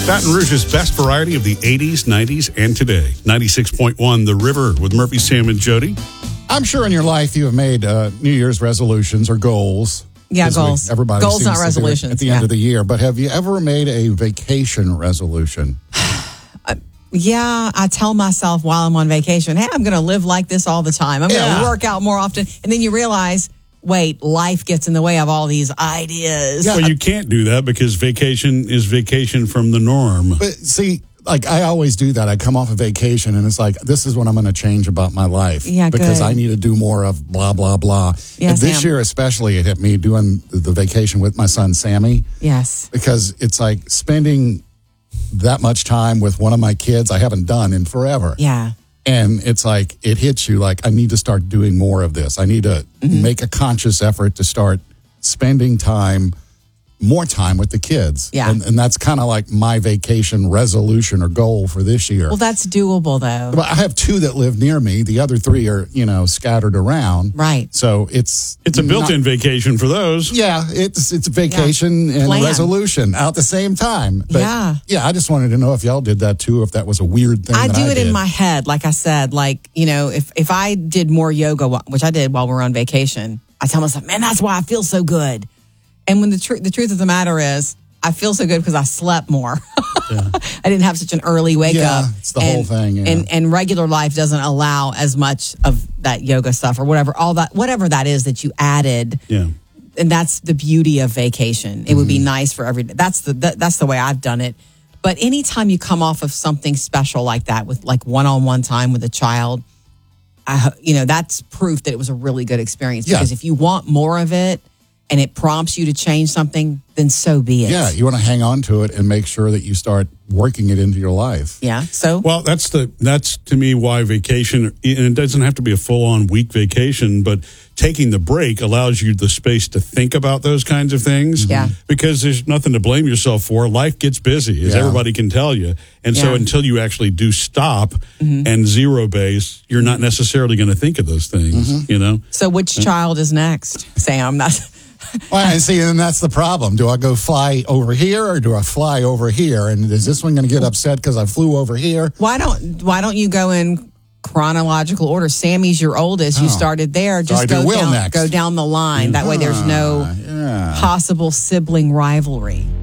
Baton Rouge's best variety of the 80s, 90s, and today. 96.1 The River with Murphy, Sam, and Jody. I'm sure in your life you have made New Year's resolutions or goals. Yeah, goals. Everybody goals, seems not to do it resolutions. at the end of the year. But have you ever made a vacation resolution? Yeah, I tell myself while I'm on vacation, hey, I'm going to live like this all the time. I'm going to work out more often. And then you realize, wait, life gets in the way of all these ideas. Well, you can't do that because vacation is vacation from the norm. But see, like I always do that. I come off a vacation and it's like, this is what I'm going to change about my life. Yeah, because good. I need to do more of blah, blah, blah. Yeah, and this Sam. year especially, it hit me doing the vacation with my son, Sammy. Yes. Because it's like spending that much time with one of my kids I haven't done in forever. Yeah. And it's like, it hits you like, I need to start doing more of this. I need to make a conscious effort to start spending more time with the kids. Yeah. And that's kind of like my vacation resolution or goal for this year. Well, that's doable, though. But I have 2 that live near me. The other 3 are, scattered around. Right. So it's It's a built-in vacation for those. Yeah, it's a vacation and Plan. resolution out the same time. But Yeah. I just wanted to know if y'all did that too, if that was a weird thing. I that do it did. in my head. Like I said, if I did more yoga, which I did while we were on vacation, I tell myself, man, that's why I feel so good. And when the truth of the matter is, I feel so good because I slept more. I didn't have such an early wake up. It's the whole thing. Yeah. And regular life doesn't allow as much of that yoga stuff or whatever that is that you added. Yeah. And that's the beauty of vacation. It would be nice for every. That's the way I've done it. But anytime you come off of something special like that, with like one-on-one time with a child, that's proof that it was a really good experience. Yeah. Because if you want more of it, and it prompts you to change something, then so be it. Yeah, you want to hang on to it and make sure that you start working it into your life. Yeah. So Well, that's to me why vacation, and it doesn't have to be a full-on week vacation, but taking the break allows you the space to think about those kinds of things. Yeah. Because there's nothing to blame yourself for. Life gets busy, as everybody can tell you. And so until you actually do stop and zero base, you're not necessarily going to think of those things, So which child is next, Sam? Well, and see, and that's the problem. Do I go fly over here or do I fly over here? And is this one going to get upset because I flew over here? Why don't you go in chronological order? Sammy's your oldest. You started there. So I Just do Will next. go down the line. That way there's no possible sibling rivalry.